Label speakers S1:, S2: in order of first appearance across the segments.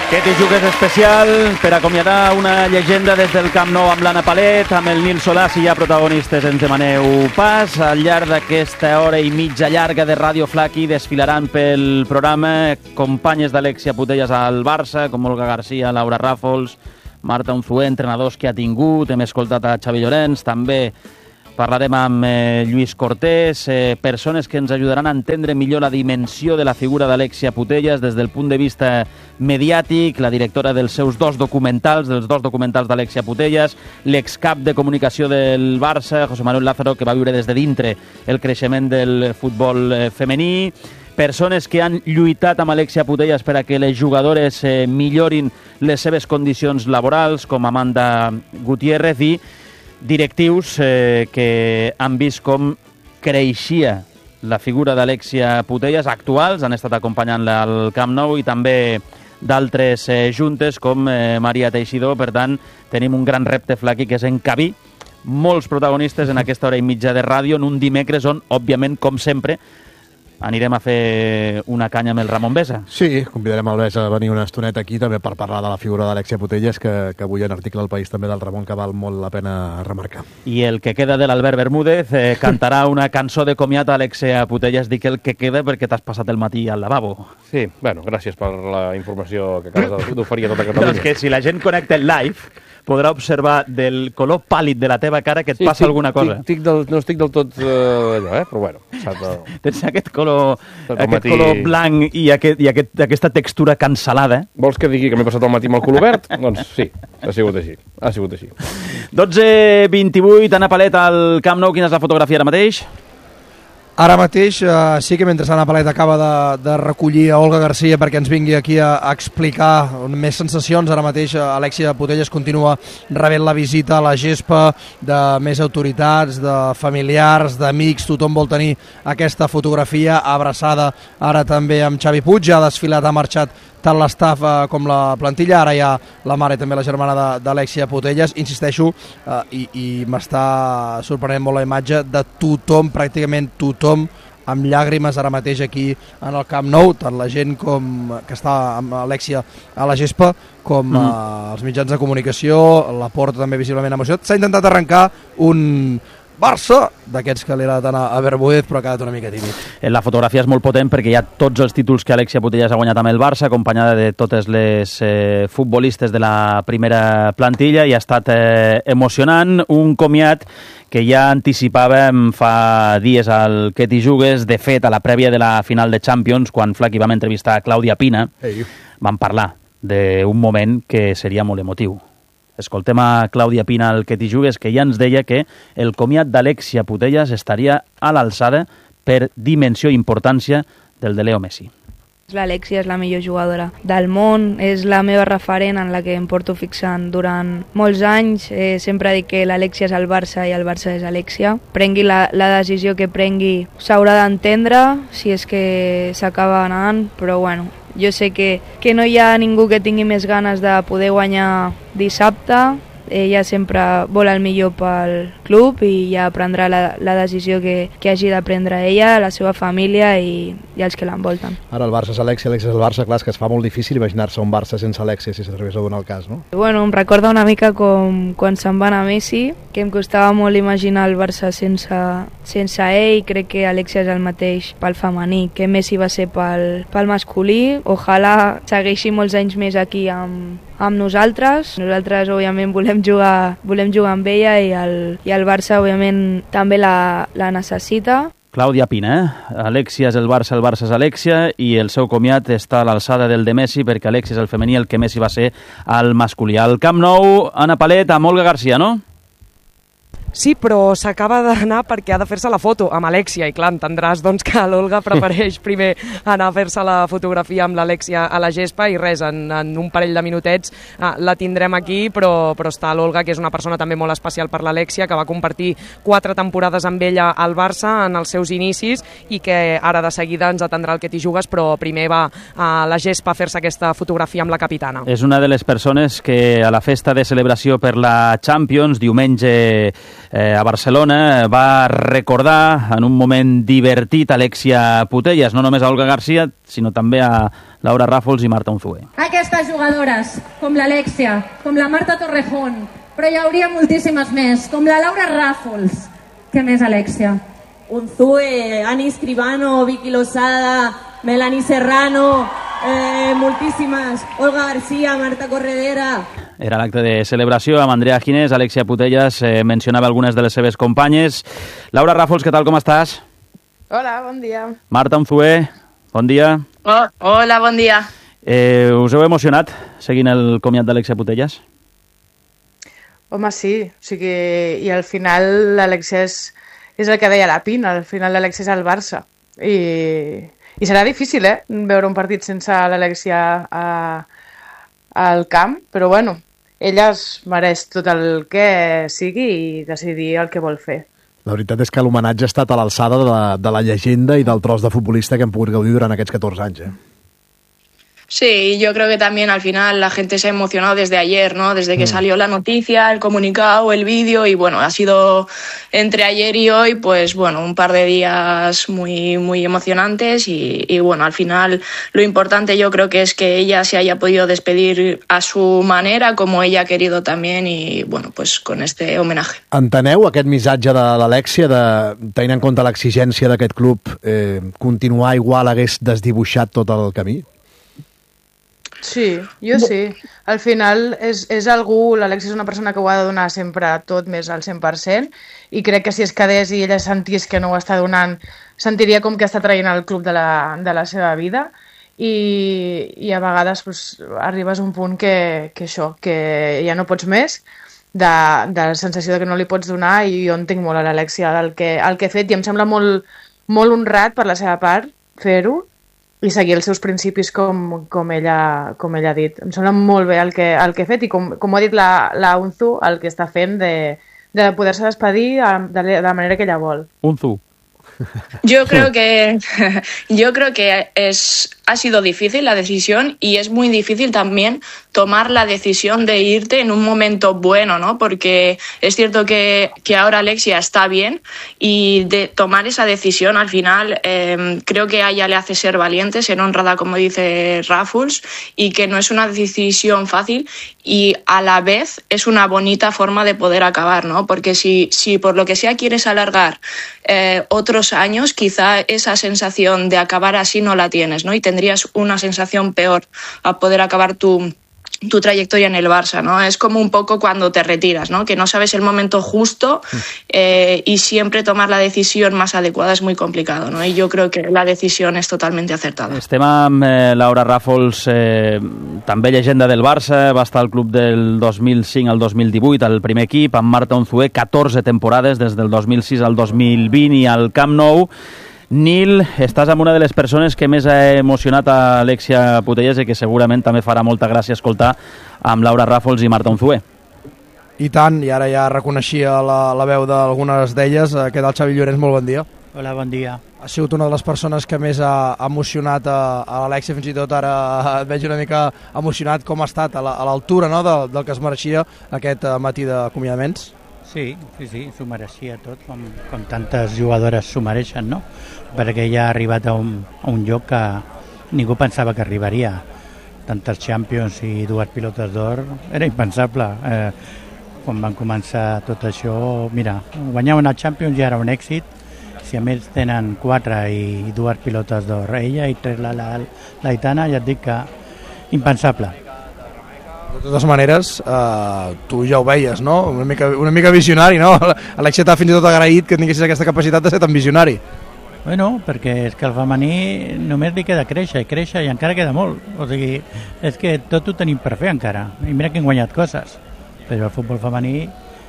S1: Que t'hi jugues especial per acomiadar una llegenda des del Camp Nou amb l'Anna Palet, amb el Nil Solà. Si hi ha protagonistes, ens demaneu pas. Al llarg d'aquesta hora i mitja llarga de Ràdio Flaqui desfilaran pel programa companyes d'Alexia Putellas al Barça, com Olga Garcia, Laura Ràfols, Marta Unzué, entrenadors que ha tingut. Hem escoltat a Xavi Llorenç, també parlarem amb Lluís Cortés, persones que ens ajudaran a entendre millor la dimensió de la figura d'Alexia Putellas des del punt de vista mediàtic, la directora dels seus dos documentals d'Alexia Putellas, l'excap de comunicació del Barça, José Manuel Lázaro, que va viure des de dintre el creixement del futbol femení, persones que han lluitat amb Alexia Putellas per a que les jugadores millorin les seves condicions laborals, com Amanda Gutiérrez, i directius que han vist com creixia la figura d'Alexia Putellas, actuals, han estat acompanyant-la al Camp Nou, i també d'altres juntes com Maria Teixidor. Per tant, tenim un gran repte, Flaqui, que és encabir molts protagonistes en aquesta hora i mitja de ràdio en un dimecres on, òbviament, com sempre, anirem a fer una canya amb el Ramon Besa.
S2: Sí, convidarem el Besa a venir una estoneta aquí també per parlar de la figura d'Alexia Putellas, que avui en article al País també del Ramon, que val molt la pena remarcar.
S1: I el que queda de l'Albert Bermúdez cantarà una cançó de comiat a Alexia Putellas. Dic el que queda perquè t'has passat el matí al lavabo.
S3: Sí, bueno, gràcies per la informació que acabes d'oferir a tota Catalunya.
S1: No, és que si la gent connecta el live podrà observar del color pàl·lid de la teva cara que et passa alguna cosa.
S3: No estic del tot allò, però bueno.
S1: Tens aquest color blanc i aquesta textura cansalada.
S3: Vols que digui que m'he passat el matí amb el color verd? Doncs sí, ha sigut així.
S1: 12:28, Anna Palet al Camp Nou. Quina és la fotografia ara mateix?
S4: Ara mateix sí que mentre Anna Palet acaba de recollir a Olga Garcia perquè ens vingui aquí a explicar més sensacions, ara mateix Alexia Putellas continua rebent la visita a la gespa de més autoritats, de familiars, d'amics. Tothom vol tenir aquesta fotografia abraçada ara també amb Xavi Puig. Ja ha desfilat, ha marxat tant l'estaf com la plantilla. Ara hi ha la mare, també la germana d'Alexia Putellas. Insisteixo, i m'està sorprenent molt la imatge de tothom, pràcticament tothom, amb llàgrimes ara mateix aquí en el Camp Nou, tant la gent que està amb Alexia a la gespa com els mitjans de comunicació. La Porta també visiblement emocionat. S'ha intentat arrencar un Barça, d'aquests que li ha d'anar a Bermúdez, però ha quedat una mica tímid.
S1: La fotografia és molt potent perquè hi ha tots els títols que Alexia Putellas ha guanyat amb el Barça, acompanyada de totes les futbolistes de la primera plantilla, i ha estat emocionant. Un comiat que ja anticipàvem fa dies al Que t'hi jugues. De fet, a la prèvia de la final de Champions, quan Flaqui vam entrevistar a Clàudia Pina, vam parlar d'un moment que seria molt emotiu. Escoltem a Clàudia Pina al Que t'hi jugues, que ja ens deia que el comiat d'Alexia Putellas estaria a l'alçada per dimensió i importància del de Leo Messi.
S5: L'Alexia és la millor jugadora del món, és la meva referent en la que em porto fixant durant molts anys. Sempre dic que l'Alexia és el Barça i el Barça és Alexia. Prengui la decisió que prengui, s'haurà d'entendre si és que s'acaba anant, però bueno, jo sé que no hi ha ningú que tingui més ganes de poder guanyar dissabte. Ella sempre vol el millor pel club i ja prendrà la decisió que hagi de prendre ella, la seva família i els que l'envolten.
S2: Ara el Barça és Alexia, Alexia és el Barça. Clar, és que es fa molt difícil imaginar-se un Barça sense Alexia, si s'atrevés a donar el cas, no?
S5: Bueno, em recorda una mica com quan se'n va anar Messi, que em costava molt imaginar el Barça sense ell. Crec que Alexia és el mateix pel femení que Messi va ser pel masculí. Ojalà segueixi molts anys més aquí amb nosaltres. Nosaltres, òbviament, volem jugar amb ella i el Barça, òbviament, també la necessita.
S1: Clàudia Pina, Alexia és el Barça és Alexia, i el seu comiat està a l'alçada del de Messi, perquè Alexia és el femení, el que Messi va ser el masculí. Al Camp Nou, Anna Palet amb Olga Garcia, no?
S6: Sí, però s'acaba d'anar perquè ha de fer-se la foto amb Alexia i clar, entendràs doncs, que l'Olga prefereix primer anar a fer-se la fotografia amb l'Alexia a la gespa i res, en un parell de minutets la tindrem aquí, però està l'Olga, que és una persona també molt especial per l'Alexia, que va compartir 4 temporades amb ella al Barça en els seus inicis i que ara de seguida ens atendrà el Que t'hi jugues, però primer va a la gespa a fer-se aquesta fotografia amb la capitana.
S1: És una de les persones que a la festa de celebració per la Champions, diumenge a Barcelona, va recordar en un moment divertit Alexia Putellas, no només a Olga Garcia, sinó també a Laura Ràfols i Marta Unzué.
S7: Aquestes jugadores, com l'Alexia, com la Marta Torrejón, però hi hauria moltíssimes més, com la Laura Ràfols. Què més, Alexia?
S8: Unzué, Ani Escribano, Vicky Losada, Melanie Serrano, moltíssimes, Olga García, Marta Corredera.
S1: Era l'acte de celebració amb Andrea Ginés, Alexia Putellas, mencionava algunes de les seves companyes. Laura Ràfols, què tal, com estàs?
S9: Hola, bon dia.
S1: Marta Unzué, bon dia.
S9: Hola, bon dia.
S1: Us heu emocionat seguint el comiat d'Alexia Putellas?
S9: Home, sí. O sigui, i al final l'Alexia és el que deia la Pina, al final l'Alexia és el Barça. I serà difícil, veure un partit sense l'Alexia al camp, però bueno, ella es mereix tot el que sigui i decidir el que vol fer.
S2: La veritat és que l'homenatge ha estat a l'alçada de la llegenda i del tros de futbolista que hem pogut gaudir durant aquests 14 anys,
S10: Sí, yo creo que también al final la gente se ha emocionado desde ayer, ¿no? Desde que salió la noticia, el comunicado, el vídeo y bueno, ha sido entre ayer y hoy, pues bueno, un par de días muy, muy emocionantes y bueno, al final lo importante yo creo que es que ella se haya podido despedir a su manera, como ella ha querido también y bueno, pues con este homenaje.
S2: Enteneu aquest missatge de l'Alexia tenint en compte l'exigència d'aquest club, continuar igual hagués desdibuixat tot el camí?
S9: Sí, jo sí. Al final és algú, l'Alexia és una persona que ho ha de donar sempre tot més al 100% i crec que si es quedés i ella sentís que no ho està donant, sentiria com que està traient el club de la seva vida i a vegades pues, arribes a un punt que ja no pots més, de la sensació de que no li pots donar i jo entenc molt a l'Alexia el que ha fet i em sembla molt, molt honrat per la seva part fer-ho i seguir els seus principis com ella ha dit. Em sembla molt bé el que ha fet i com ha dit la Unzu, el que està fent de poder-se despedir de la manera que ella vol.
S1: Unzu.
S10: Yo creo que ha sido difícil la decisión y es muy difícil también tomar la decisión de irte en un momento bueno, ¿no? Porque es cierto que ahora Alexia está bien y de tomar esa decisión al final creo que a ella le hace ser valiente, ser honrada, como dice Ràfols, y que no es una decisión fácil y a la vez es una bonita forma de poder acabar, ¿no? Porque si por lo que sea quieres alargar otros años, quizá esa sensación de acabar así no la tienes, ¿no? Y tendrías una sensación peor a poder acabar tu trayectoria en el Barça, ¿no? Es como un poco cuando te retiras, ¿no? Que no sabes el momento justo y siempre tomar la decisión más adecuada es muy complicado, ¿no? Y yo creo que la decisión es totalmente acertada.
S1: Estem amb Laura Ràfols, també llegenda del Barça, va estar al club del 2005 al 2018, al primer equip, amb Marta Unzué, 14 temporades, des del 2006 al 2020 i al Camp Nou. Nil, estàs amb una de les persones que més ha emocionat a Alexia Putellas i que segurament també farà molta gràcia escoltar amb Laura Ràfols i Marta Unzué.
S4: I tant, i ara ja reconeixia la veu d'algunes d'elles. Què tal, Xavi Llorens? Molt bon dia.
S11: Hola, bon dia.
S4: Ha sigut una de les persones que més ha emocionat a l'Alexia, fins i tot ara et veig una mica emocionat. Com ha estat a l'altura, no?, del que es mereixia aquest matí d'acomiadaments?
S11: Sí, s'ho mereixia tot, com tantes jugadores s'ho mereixen, no? Perquè ja ha arribat a un lloc que ningú pensava que arribaria. Tantes Champions i 2 pilotes d'or, era impensable. Quan van començar tot això, mira, guanyar una Champions ja era un èxit, si a més tenen 4 i 2 pilotes d'or, ella i 3 l'Aitana, ja et dic que impensable.
S4: De totes maneres, tu ja ho veies, no? Una mica visionari, no? Alexia t'ha fins i tot agraït que tinguessis aquesta capacitat de ser tan visionari.
S11: Bueno, perquè és que al femení només li queda créixer i encara queda molt. O sigui, és que tot ho tenim per fer encara. I mira que hem guanyat coses. Però el futbol femení,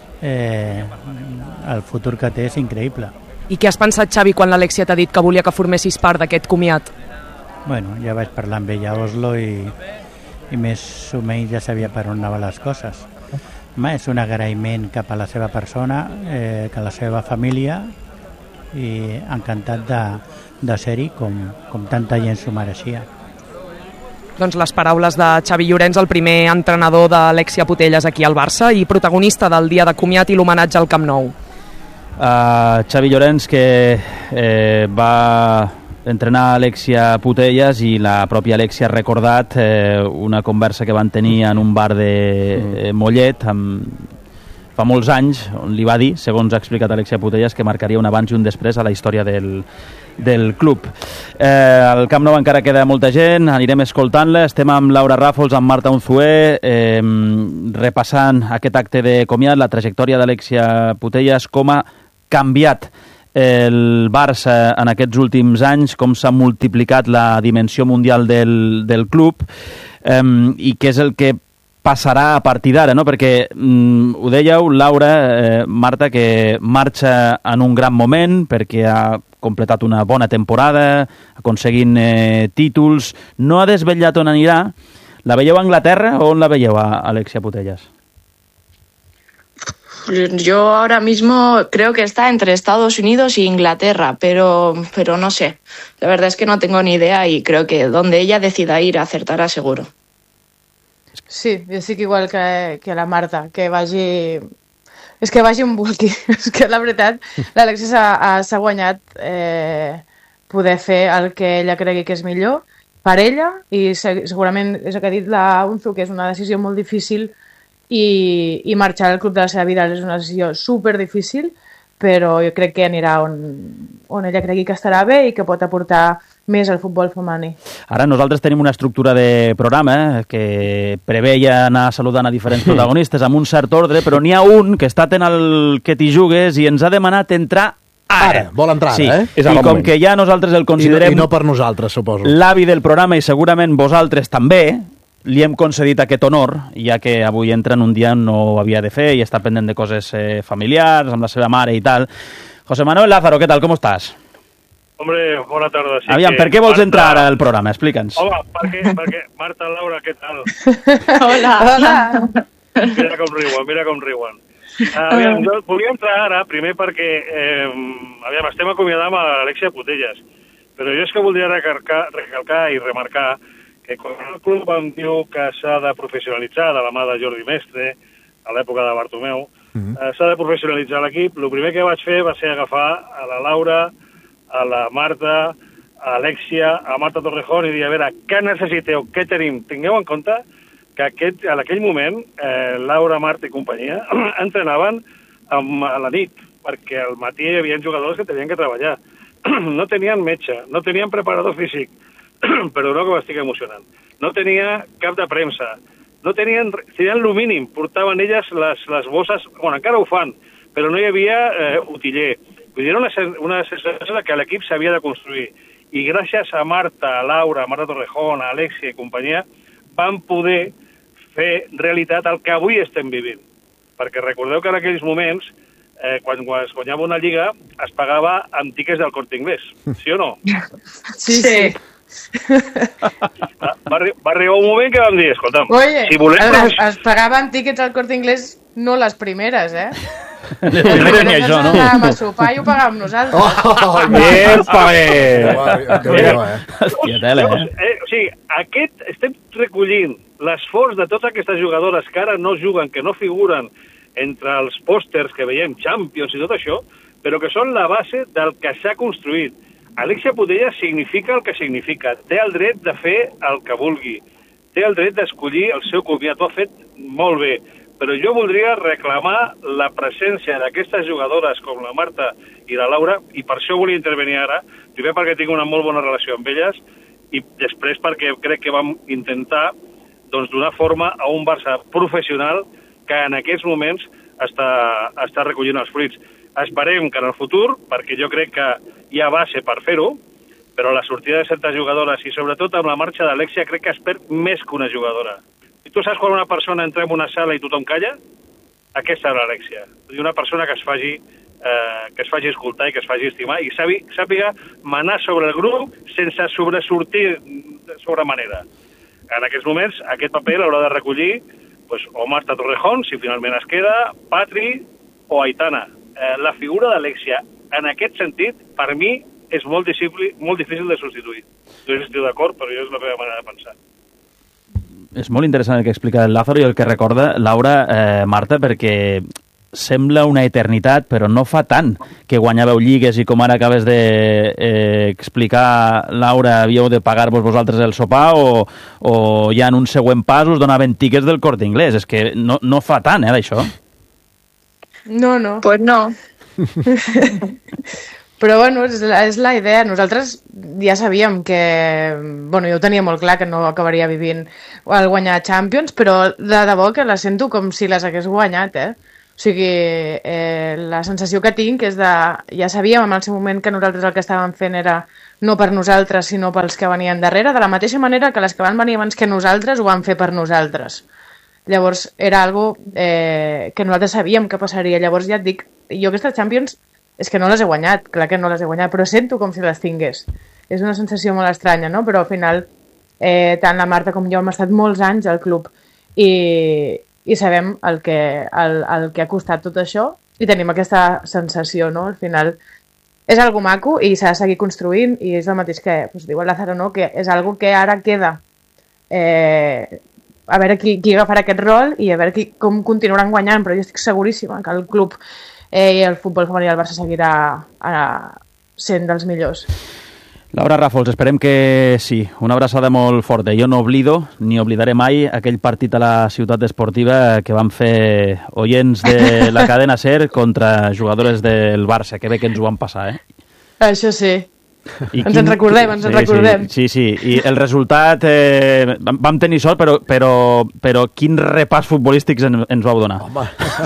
S11: el futur que té és increïble.
S6: I què has pensat, Xavi, quan l'Alexia t'ha dit que volia que formessis part d'aquest comiat?
S11: Bueno, ja vaig parlar amb ella a Oslo i més o menys ja sabia per on anaven les coses. És un agraïment cap a la seva persona, cap a la seva família, i encantat de ser-hi com tanta gent s'ho mereixia.
S6: Doncs les paraules de Xavi Llorens, el primer entrenador d'Alexia Putellas aquí al Barça i protagonista del dia de comiat i l'homenatge al Camp Nou.
S1: Xavi Llorens, que va entrenar Alexia Putellas i la pròpia Alexia ha recordat una conversa que van tenir en un bar de Mollet fa molts anys, on li va dir, segons ha explicat Alexia Putellas, que marcaria un abans i un després a la història del club. Al Camp Nou encara queda molta gent, anirem escoltant-la, estem amb Laura Ràfols, amb Marta Unzué, repassant aquest acte de comiat, la trajectòria d'Alexia Putellas, com ha canviat el Barça en aquests últims anys, com s'ha multiplicat la dimensió mundial del club i què és el que passarà a partir d'ara, no? Perquè ho dèieu, Laura, Marta, que marxa en un gran moment perquè ha completat una bona temporada, aconseguint títols, no ha desvetllat on anirà. La veieu a Anglaterra o on la veieu a Alexia Putellas?
S10: Yo ahora mismo creo que está entre Estados Unidos y Inglaterra, pero no sé. La verdad es que no tengo ni idea y creo que donde ella decida ir acertará seguro.
S9: Sí, jo estic igual que la Marta, que vagi... És que vagi on vulgui. És que la veritat, l'Alexia s'ha guanyat poder fer el que ella cregui que és millor per ella i segurament és el que ha dit la Unzu, que és una decisió molt difícil i marxar al club de la seva vida és una decisió superdifícil, però jo crec que anirà on ella cregui que estarà bé i que pot aportar més al futbol femení.
S1: Ara nosaltres tenim una estructura de programa que preveia anar saludant a diferents protagonistes amb un cert ordre, però n'hi ha un que està atent al que t'hi jugues i ens ha demanat entrar ara.
S2: Vol entrar
S1: sí.
S2: ara,
S1: I com que ja nosaltres el considerem...
S2: I no per nosaltres, suposo.
S1: L'avi del programa i segurament vosaltres també, li hem concedit aquest honor, ja que avui entra en un dia on no ho havia de fer i està pendent de coses familiars, amb la seva mare i tal. José Manuel Lázaro, què tal, com estàs?
S12: Hombre, bona tarda. Sí.
S1: Aviam, per què vols entrar ara al programa? Explica'ns.
S12: Home, perquè Marta, Laura, què tal?
S9: Hola.
S12: Mira com riuen. Aviam, jo volia entrar ara, primer perquè estem acomiadant amb l'Alexia Putellas, però jo és que voldria recalcar i remarcar que quan el club em diu que s'ha de professionalitzar de la mà de Jordi Mestre, a l'època de Bartomeu, s'ha de professionalitzar l'equip, el primer que vaig fer va ser agafar a la Laura, a la Marta, a Alexia, a Marta Torrejón i dir, a veure, què necessiteu, què tenim? Tingueu en compte que en aquell moment Laura, Marta i companyia entrenaven a la nit, perquè al matí hi havia jugadors que tenien que treballar. No tenien metge, no tenien preparador físic, perdoneu que m'estic emocionant, no tenia cap de premsa, no tenien el mínim, portaven elles les bosses, bueno, encara ho fan, però no hi havia utiller. Vull dir, era una sensació que l'equip s'havia de construir. I gràcies a Marta, a Laura, a Marta Torrejón, a Alexia i companyia, van poder fer realitat el que avui estem vivint. Perquè recordeu que en aquells moments, quan es guanyava una lliga, es pagava amb tiquets del Corte Inglés. Sí o no?
S9: Sí.
S12: Va arribar un moment que vam dir, escolta'm,
S9: si volem... Es pagava amb tiquets al Corte Inglés, no les primeres,
S1: Les primeres ni això, no?
S9: Anàvem a sopar i ho pagàvem nosaltres.
S1: Hòstia, tela,
S12: O sigui, estem recollint l'esforç de totes aquestes jugadores que ara no juguen, que no figuren entre els pòsters que veiem, Champions i tot això, però que són la base del que s'ha construït. Alexia Putellas significa el que significa. Té el dret de fer el que vulgui. Té el dret d'escollir el seu comiat. Ho ha fet molt bé. Però jo voldria reclamar la presència d'aquestes jugadores com la Marta i la Laura, i per això volia intervenir ara, primer perquè tinc una molt bona relació amb elles, i després perquè crec que vam intentar donar forma a un Barça professional que en aquests moments està recollint els fruits. Esperem que en el futur, perquè jo crec que hi ha base per fer-ho, però la sortida de certes jugadores i sobretot amb la marxa d'Alexia crec que es perd més que una jugadora. I tu saps quan una persona entra en una sala i tothom calla? Aquesta és l'Alexia. Una persona que es faci escoltar i que es faci estimar i sàpiga manar sobre el grup sense sobresortir sobre manera. En aquests moments, aquest paper l'haurà de recollir o Marta Torrejón, si finalment es queda, Patri o Aitana. La figura d'Alexia, en aquest sentit, per mi, és molt difícil de substituir. Jo estic d'acord, però és la meva manera de pensar.
S1: És molt interessant el que explica el Lázaro i el que recorda Laura, Marta, perquè sembla una eternitat, però no fa tant que guanyàveu lligues i com ara acabes d'explicar, Laura, havíeu de pagar-vos vosaltres el sopar o ja en un següent pas us donaven tiquets del Corte Inglés. És que no fa tant, d'això.
S9: No.
S10: Pues no.
S9: Però, bueno, és la idea. Nosaltres ja sabíem que... Bueno, jo ho tenia molt clar que no acabaria vivint el guanyar Champions, però de debò que la sento com si les hagués guanyat, O sigui, la sensació que tinc és de... Ja sabíem en el seu moment que nosaltres el que estàvem fent era no per nosaltres, sinó pels que venien darrere, de la mateixa manera que les que van venir abans que nosaltres ho van fer per nosaltres. Llavors, era algo que nosaltres sabíem que passaria. Llavors, ja et dic, jo aquestes Champions és que no les he guanyat, clar que no les he guanyat, però sento com si les tingués. És una sensació molt estranya, no? Però al final, tant la Marta com jo hem estat molts anys al club i sabem el que ha costat tot això i tenim aquesta sensació, no? Al final és algo maco i s'ha de seguir construint i és el mateix que diu el Lázaro, no? Que és algo que ara queda a veure qui agafarà aquest rol i a veure com continuaran guanyant, però jo estic seguríssima que el club i el futbol femení del Barça seguirà sent dels millors.
S1: Laura Ràfols, esperem que sí. Una abraçada molt forta. Jo no oblido, ni oblidaré mai, aquell partit a la ciutat esportiva que van fer oients de la cadena SER contra jugadores del Barça. Que bé que ens ho van passar,
S9: Això sí. Ens en recordem.
S1: Sí. I el resultat... vam tenir sort, però quin repàs futbolístic ens vau donar.
S2: Home.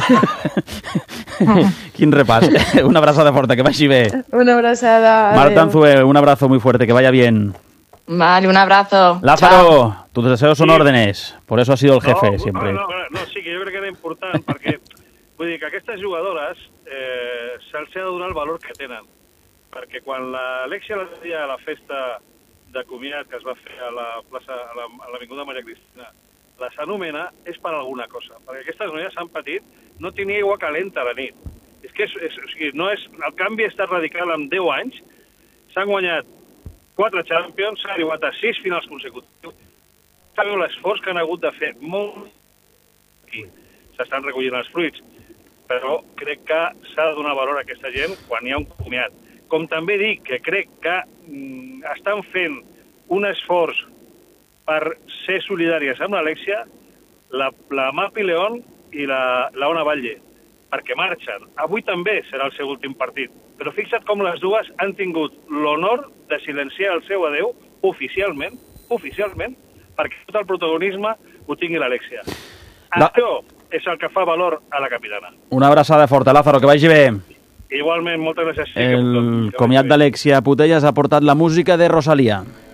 S1: Quin repàs. Una abraçada forta, que vagi bé.
S9: Una abraçada.
S1: Marta Anzue, un abrazo muy fuerte, que vaya bien.
S10: Vale, un abrazo.
S1: Lázaro, tus deseos son órdenes. Por eso ha sido el jefe, siempre.
S12: No, sí, que jo crec que era important, perquè vull dir que aquestes jugadores se'ls ha de donar el valor que tenen. Perquè quan l'Alexia l'altre dia a la festa de comiat que es va fer a la plaça, a l'Avinguda Maria Cristina, les anomena és per alguna cosa. Perquè aquestes noies s'han patit, no tenia aigua calenta a la nit. És que el canvi ha estat radical en 10 anys, s'han guanyat 4 Champions, s'han arribat a 6 finals consecutius. Sabeu l'esforç que han hagut de fer molt aquí. S'estan recollint els fruits, però crec que s'ha de donar valor a aquesta gent quan hi ha un comiat. Com també dic que crec que estan fent un esforç per ser solidàries amb l'Alexia, la Mapi León i la Ona Batlle, perquè marxen. Avui també serà el seu últim partit, però fixa't com les dues han tingut l'honor de silenciar el seu adeu oficialment, perquè tot el protagonisme ho tingui l'Alexia. Això és el que fa valor a la capitana.
S1: Una abraçada forta, Lázaro, que vagi bé.
S12: Igualment, moltes gràcies.
S1: El comiat d'Alexia Putellas ha portat la música de Rosalía.